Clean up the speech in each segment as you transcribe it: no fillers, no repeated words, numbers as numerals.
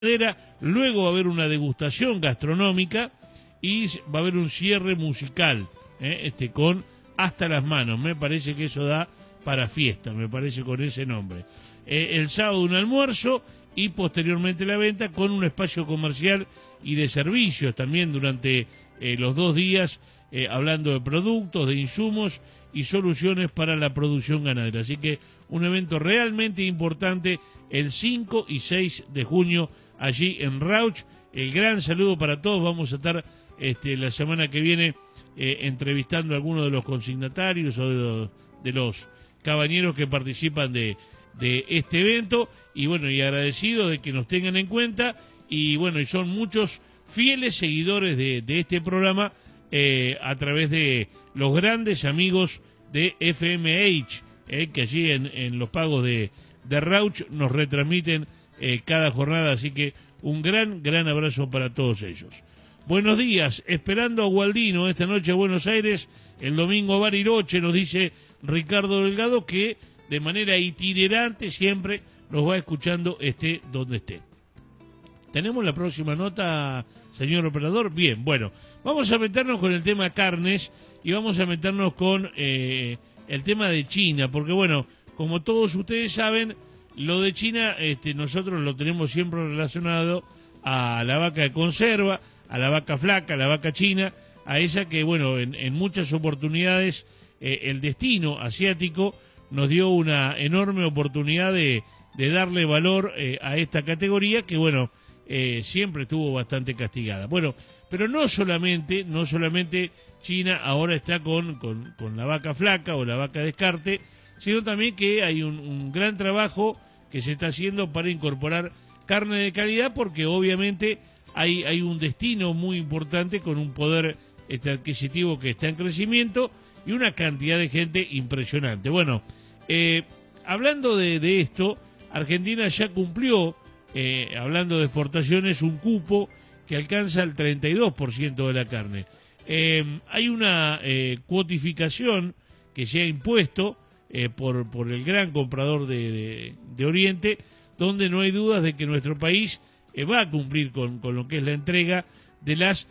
luego va a haber una degustación gastronómica y va a haber un cierre musical, con Hasta las Manos. Me parece que eso da para fiesta, me parece, con ese nombre. El sábado un almuerzo y posteriormente la venta con un espacio comercial y de servicios también durante los 2 días, hablando de productos, de insumos y soluciones para la producción ganadera. Así que un evento realmente importante el 5 y 6 de junio allí en Rauch. El gran saludo para todos. Vamos a estar la semana que viene entrevistando a algunos de los consignatarios o de los cabañeros que participan de este evento, y bueno, y agradecido de que nos tengan en cuenta, y bueno, y son muchos fieles seguidores de este programa a través de los grandes amigos de FMH, que allí en los pagos de Rauch nos retransmiten cada jornada, así que un gran abrazo para todos ellos. Buenos días, esperando a Gualdino esta noche a Buenos Aires, el domingo a Bariloche, nos dice Ricardo Delgado, que de manera itinerante siempre nos va escuchando esté donde esté. ¿Tenemos la próxima nota, señor operador? Bien, bueno, vamos a meternos con el tema carnes y vamos a meternos con el tema de China, porque bueno, como todos ustedes saben, lo de China nosotros lo tenemos siempre relacionado a la vaca de conserva, a la vaca flaca, a la vaca china, a esa que bueno, en muchas oportunidades el destino asiático nos dio una enorme oportunidad de darle valor a esta categoría que, bueno, siempre estuvo bastante castigada. Bueno, pero no solamente China ahora está con la vaca flaca o la vaca descarte, sino también que hay un gran trabajo que se está haciendo para incorporar carne de calidad, porque obviamente hay un destino muy importante con un poder adquisitivo que está en crecimiento y una cantidad de gente impresionante. Bueno, hablando de esto, Argentina ya cumplió, hablando de exportaciones, un cupo que alcanza el 32% de la carne. Hay una cuotificación que se ha impuesto por el gran comprador de Oriente, donde no hay dudas de que nuestro país va a cumplir con lo que es la entrega de las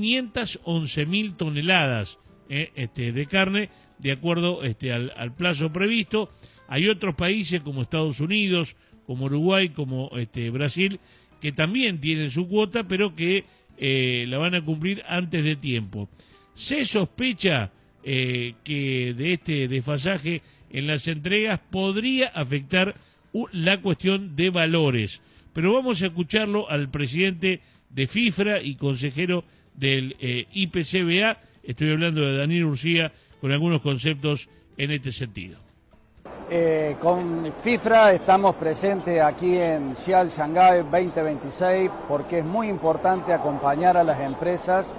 511.000 toneladas de carne, de acuerdo al plazo previsto. Hay otros países como Estados Unidos, como Uruguay, como Brasil, que también tienen su cuota, pero que la van a cumplir antes de tiempo. Se sospecha que de este desfasaje en las entregas podría afectar la cuestión de valores. Pero vamos a escucharlo al presidente de FIFRA y consejero del IPCBA, estoy hablando de Daniel Urcía, con algunos conceptos en este sentido. Con FIFRA estamos presentes aquí en Xial Shanghai 2026 porque es muy importante acompañar a las empresas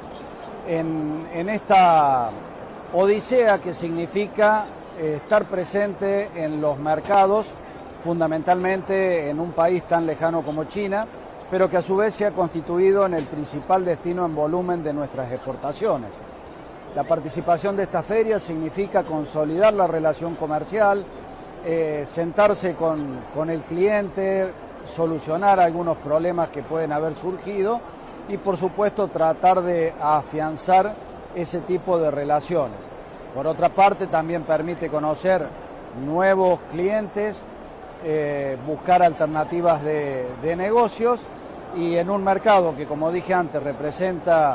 en esta odisea que significa estar presente en los mercados, fundamentalmente en un país tan lejano como China, pero que a su vez se ha constituido en el principal destino en volumen de nuestras exportaciones. La participación de esta feria significa consolidar la relación comercial, sentarse con el cliente, solucionar algunos problemas que pueden haber surgido y por supuesto tratar de afianzar ese tipo de relaciones. Por otra parte, también permite conocer nuevos clientes, buscar alternativas de negocios, y en un mercado que, como dije antes, representa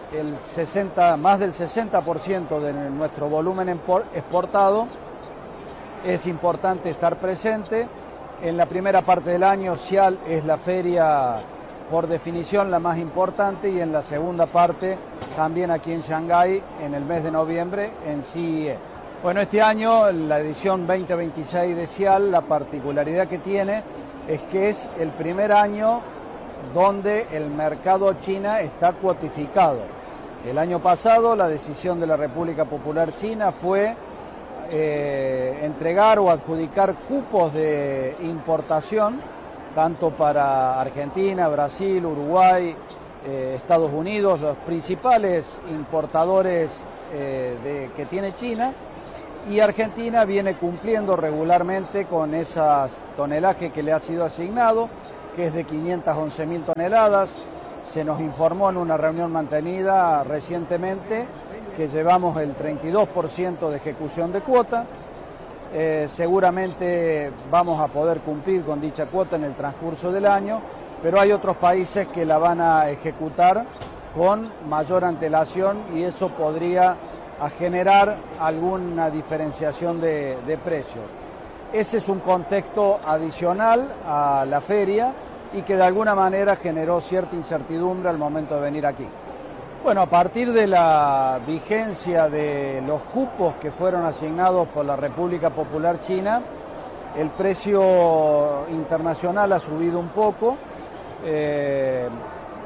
más del 60% de nuestro volumen exportado, es importante estar presente. En la primera parte del año, Xial es la feria por definición la más importante, y en la segunda parte también aquí en Shanghái en el mes de noviembre en CIE. Bueno, este año la edición 2026 de Xial, la particularidad que tiene es que es el primer año donde el mercado China está cuotificado. El año pasado la decisión de la República Popular China fue entregar o adjudicar cupos de importación tanto para Argentina, Brasil, Uruguay, Estados Unidos, los principales importadores que tiene China, y Argentina viene cumpliendo regularmente con esas tonelajes que le ha sido asignado. que es de 511.000 toneladas. Se nos informó en una reunión mantenida recientemente que llevamos el 32% de ejecución de cuota. Seguramente vamos a poder cumplir con dicha cuota en el transcurso del año, pero hay otros países que la van a ejecutar con mayor antelación y eso podría generar alguna diferenciación de precios. Ese es un contexto adicional a la feria y que de alguna manera generó cierta incertidumbre al momento de venir aquí. Bueno, a partir de la vigencia de los cupos que fueron asignados por la República Popular China, el precio internacional ha subido un poco.